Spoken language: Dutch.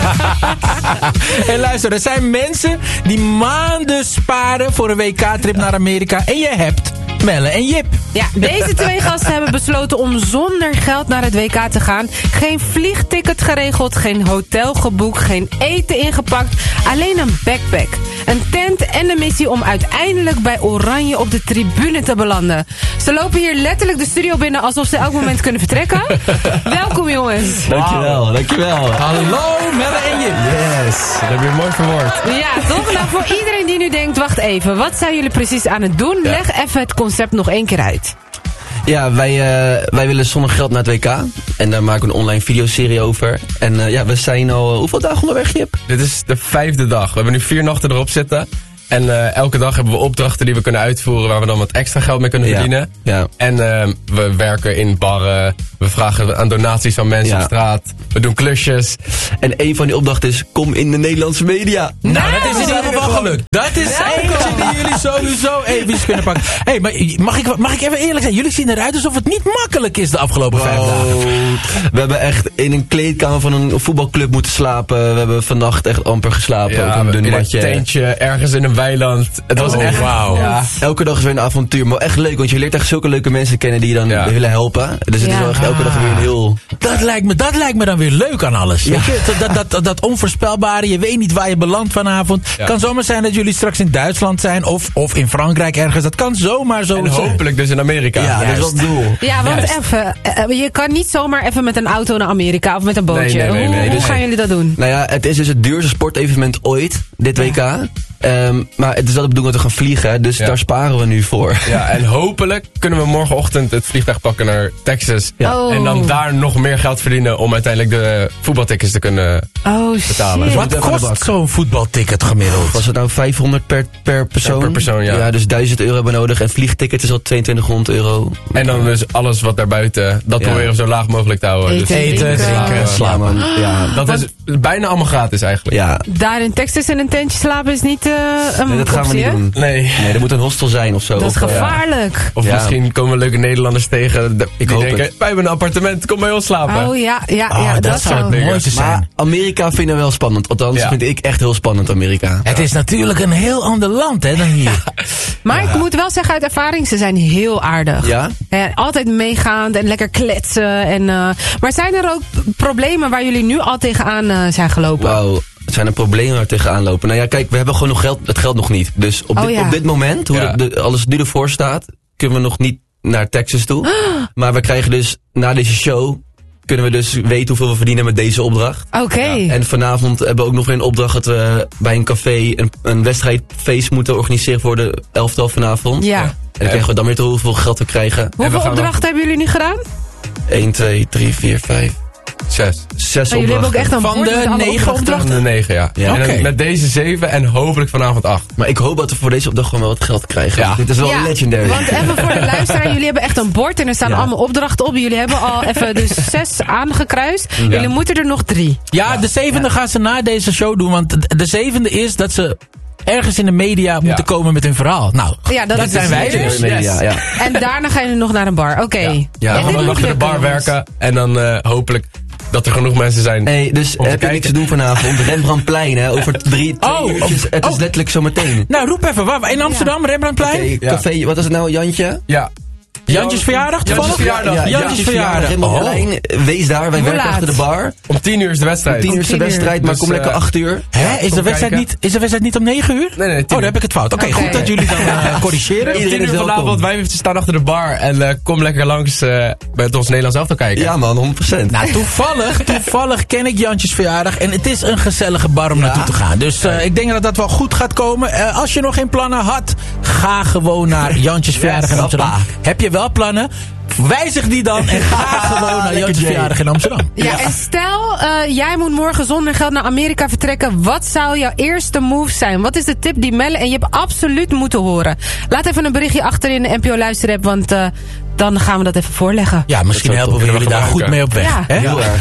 En luister, er zijn mensen die maanden sparen voor een WK-trip naar Amerika. En je hebt Melle en Jip. Ja, deze twee gasten hebben besloten om zonder geld naar het WK te gaan. Geen vliegticket geregeld, geen hotel geboekt, geen eten ingepakt. Alleen een backpack, een tent en de missie om uiteindelijk bij Oranje op de tribune te belanden. Ze lopen hier letterlijk de studio binnen alsof ze elk moment kunnen vertrekken. Welkom jongens. Dankjewel. Hallo Melle en Jip. Yes, dat heb je mooi verwoord. Ja, toch? Nou, voor iedereen die nu denkt, wacht even, wat zijn jullie precies aan het doen? Ja. Leg even het concept nog één keer uit. Ja, wij willen zonder geld naar het WK. En daar maken we een online videoserie over. En we zijn al hoeveel dagen onderweg, Jip? Dit is de 5e dag. We hebben nu 4 nachten erop zitten. En elke dag hebben we opdrachten die we kunnen uitvoeren, waar we dan wat extra geld mee kunnen verdienen. Ja. En we werken in barren. We vragen aan donaties van mensen op straat. We doen klusjes. En een van die opdrachten is, kom in de Nederlandse media. Nou, dat is in ieder geval gelukt. Dat is eentje die jullie sowieso even kunnen pakken. Hé, maar mag ik even eerlijk zijn? Jullie zien eruit alsof het niet makkelijk is de afgelopen 5 dagen. We hebben echt in een kleedkamer van een voetbalclub moeten slapen. We hebben vannacht echt amper geslapen. Op een dun in matje. een tentje, ergens in een weiland. Het was echt wauw. Ja. Elke dag is weer een avontuur. Maar echt leuk, want je leert echt zulke leuke mensen kennen die je dan willen helpen. Dus het is wel echt elke dag weer een heel... Dat lijkt me dan weer leuk aan alles. Ja. Weet je? Dat onvoorspelbare, je weet niet waar je belandt vanavond. Ja. Kan zomaar zijn dat jullie straks in Duitsland zijn of in Frankrijk ergens. Dat kan zomaar zo En zijn. hopelijk dus in Amerika. Ja, dat is wel het doel. Ja, want even, je kan niet zomaar even met een auto naar Amerika of met een bootje. Nee, Hoe gaan jullie dat doen? Nou ja, het is dus het duurste sportevenement ooit, dit WK. Maar het is wel de bedoeling dat we gaan vliegen, dus daar sparen we nu voor. Ja, en hopelijk kunnen we morgenochtend het vliegtuig pakken naar Texas. Ja. Oh. En dan daar nog meer geld verdienen om uiteindelijk de voetbaltickets te kunnen betalen. Shit. Wat kost zo'n voetbalticket gemiddeld? Was het nou 500 per persoon? Per persoon, ja. Ja, dus €1000 hebben we nodig. En vliegticket is al €2200. En dan dus alles wat daarbuiten, dat proberen we zo laag mogelijk te houden. Dus Eten, drinken, slapen. Ja, man. Ja, dat is bijna allemaal gratis eigenlijk. ja. Daar in Texas in een tentje slapen is niet een Nee, dat gaan we optie, niet hè? doen. Nee. Nee, er moet een hostel zijn of zo. Dat is Of, gevaarlijk. Of Ja. misschien komen we leuke Nederlanders tegen die hoop denken, het. wij hebben een appartement, kom bij ons slapen. Oh ja, dat dat zou het zou... mooiste zijn. Maar Amerika vinden we wel spannend. Althans, vind ik echt heel spannend, Amerika. Het is natuurlijk een heel ander land hè, dan hier. Maar ik moet wel zeggen uit ervaring, ze zijn heel aardig. Ja? Altijd meegaand en lekker kletsen. Maar zijn er ook problemen waar jullie nu al tegenaan zijn gelopen? Wauw. Het zijn er problemen waar we tegenaan lopen. Nou ja, kijk, we hebben gewoon nog het geld nog niet. Dus op dit moment, hoe alles nu ervoor staat, kunnen we nog niet naar Texas toe. Maar we krijgen dus, na deze show, kunnen we dus weten hoeveel we verdienen met deze opdracht. Oké. En vanavond hebben we ook nog weer een opdracht dat we bij een café een wedstrijdfeest moeten organiseren voor de elftal vanavond. Ja. En dan krijgen we dan weer te hoeveel geld we krijgen. Hoeveel opdrachten hebben jullie nu gedaan? 1, 2, 3, 4, 5, 6. 6 Maar jullie hebben ook echt een Van bord de met alle 9 opdrachten? De 9, ja. Ja. En Oké. dan met deze 7 en hopelijk vanavond 8. Maar ik hoop dat we voor deze opdracht gewoon wel wat geld krijgen. Ja. Dit is wel legendary. Want even voor de luisteraar, jullie hebben echt een bord en er staan allemaal opdrachten op. Jullie hebben al even dus 6 aangekruist. Jullie moeten er nog 3. Ja, de 7e gaan ze na deze show doen. Want de 7e is dat ze ergens in de media moeten komen met hun verhaal. Nou, Ja, dat is zijn wij dus dus. Media, ja. En daarna gaan jullie nog naar een bar. Oké. Ja, dit we gaan moet achter de lukken, bar jongens. werken. En dan hopelijk dat er genoeg mensen zijn. Hey, dus Om te heb je niks kijken. te doen vanavond? Rembrandtplein, hè? Over 3 uurtjes. Het is letterlijk zo meteen. Nou, roep even. Waar? In Amsterdam, Rembrandtplein? Oké, café, wat is het nou, Jantje? Ja. Jantjes verjaardag toevallig? Jantjes verjaardag. Jantjes verjaardag. Rembrandtplein, wees daar. Wij Hoe werken laat? achter de bar. Om 10 uur is de wedstrijd. 10 uur is de 10 uur. wedstrijd, maar Dus, kom lekker 8 uur. Hè? Is de wedstrijd niet om 9 uur? Nee, 10 Oh, dan heb ik het fout. Oké, goed dat jullie dan corrigeren. Om 10 Iedereen uur is welkom. vanavond, wij staan achter de bar. En kom lekker langs bij ons Nederlands elftal kijken. Ja man, 100%. Nou, toevallig ken ik Jantjes verjaardag. En het is een gezellige bar om naartoe te gaan. Dus ik denk dat dat wel goed gaat komen. Als je nog geen plannen had, ga gewoon naar Jantjes verjaardag in Amsterdam. Heb je wel plannen? Wijzig die dan en ga gewoon naar Jantjes verjaardag in Amsterdam. Ja, en stel, jij moet morgen zonder geld naar Amerika vertrekken. Wat zou jouw eerste move zijn? Wat is de tip die Melle en je hebt absoluut moeten horen? Laat even een berichtje achter in de NPO Luisterapp, want dan gaan we dat even voorleggen. Ja, misschien helpen we jullie daar goed mee op weg. Ja. Hè? Heel erg.